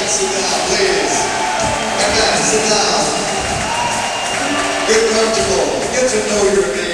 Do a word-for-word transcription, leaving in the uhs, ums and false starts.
sit down, please. Come back, sit down. Get comfortable. Get to know your neighbor.